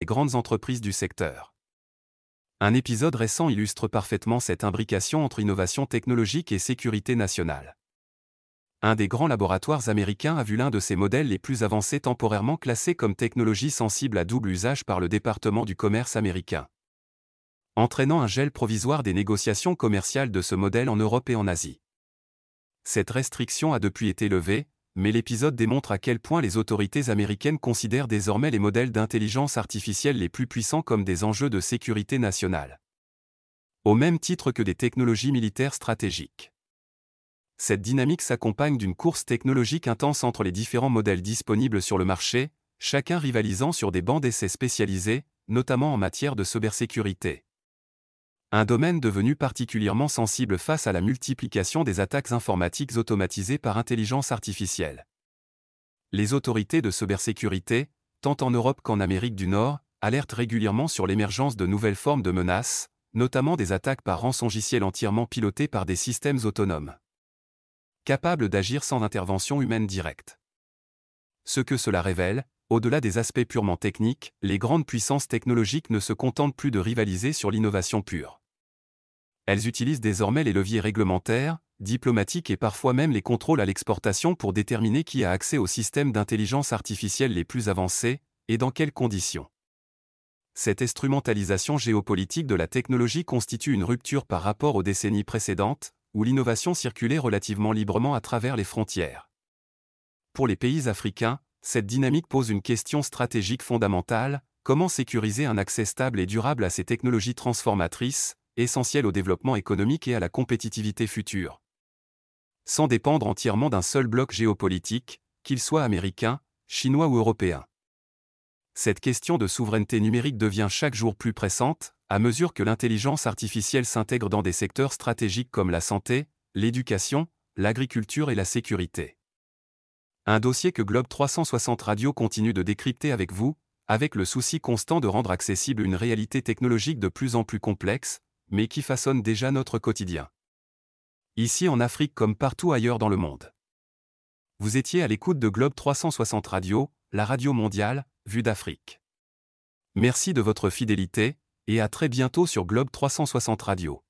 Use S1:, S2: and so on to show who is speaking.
S1: grandes entreprises du secteur. Un épisode récent illustre parfaitement cette imbrication entre innovation technologique et sécurité nationale. Un des grands laboratoires américains a vu l'un de ses modèles les plus avancés temporairement classé comme technologie sensible à double usage par le département du commerce américain, entraînant un gel provisoire des négociations commerciales de ce modèle en Europe et en Asie. Cette restriction a depuis été levée, mais l'épisode démontre à quel point les autorités américaines considèrent désormais les modèles d'intelligence artificielle les plus puissants comme des enjeux de sécurité nationale, au même titre que des technologies militaires stratégiques. Cette dynamique s'accompagne d'une course technologique intense entre les différents modèles disponibles sur le marché, chacun rivalisant sur des bancs d'essais spécialisés, notamment en matière de cybersécurité. Un domaine devenu particulièrement sensible face à la multiplication des attaques informatiques automatisées par intelligence artificielle. Les autorités de cybersécurité, tant en Europe qu'en Amérique du Nord, alertent régulièrement sur l'émergence de nouvelles formes de menaces, notamment des attaques par rançongiciel entièrement pilotées par des systèmes autonomes, capables d'agir sans intervention humaine directe. Ce que cela révèle, au-delà des aspects purement techniques, les grandes puissances technologiques ne se contentent plus de rivaliser sur l'innovation pure. Elles utilisent désormais les leviers réglementaires, diplomatiques et parfois même les contrôles à l'exportation pour déterminer qui a accès aux systèmes d'intelligence artificielle les plus avancés, et dans quelles conditions. Cette instrumentalisation géopolitique de la technologie constitue une rupture par rapport aux décennies précédentes, où l'innovation circulait relativement librement à travers les frontières. Pour les pays africains, cette dynamique pose une question stratégique fondamentale: comment sécuriser un accès stable et durable à ces technologies transformatrices, essentielles au développement économique et à la compétitivité future, sans dépendre entièrement d'un seul bloc géopolitique, qu'il soit américain, chinois ou européen. Cette question de souveraineté numérique devient chaque jour plus pressante, à mesure que l'intelligence artificielle s'intègre dans des secteurs stratégiques comme la santé, l'éducation, l'agriculture et la sécurité. Un dossier que Globe 360 Radio continue de décrypter avec vous, avec le souci constant de rendre accessible une réalité technologique de plus en plus complexe, mais qui façonne déjà notre quotidien. Ici en Afrique comme partout ailleurs dans le monde. Vous étiez à l'écoute de Globe 360 Radio, la radio mondiale, vue d'Afrique. Merci de votre fidélité, et à très bientôt sur Globe 360 Radio.